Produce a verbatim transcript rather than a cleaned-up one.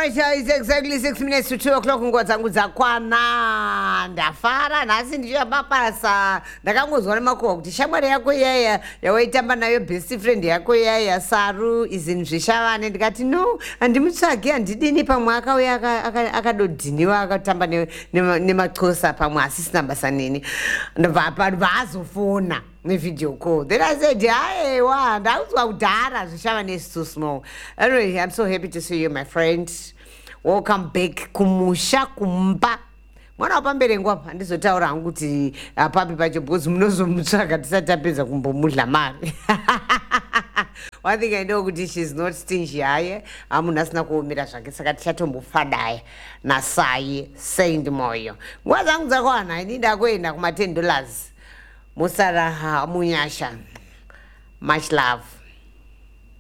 Alright, uh, it's exactly six minutes to two o'clock nguva dzangu dzakwana. Ndafara nhasi ndichapapasa. Ndakangozwa nemakuhwa kuti shamwari yako iyaya yawaitamba nayo best friend yako iyaya Saru is in Zvishavane. Ndikati no, handimutsvagi handidini pamwe akauya akadodhiniwa akatamba nemaxhosa pamwe asisina basa nini. Ndobva vaazofona video call. Then I said, hey, wow, that was what Dara Zvishavane is too small. Anyway, I'm so happy to see you, my friends. Welcome back kumusha kumba. Mwana wapambere ngwapa ndizotaura hangu kuti apapi pacho because munozomutsvaga tisati tapedza kumbomudla mari. One thing I know kuti she's not stingy haye. Amunhu asina kuomera zvake saka tichatombofadaya naSaye Saint Moyo. Nguva dzangu dzakwana ndida kuenda kuma ten dollars. Musara Munyasha. Much love.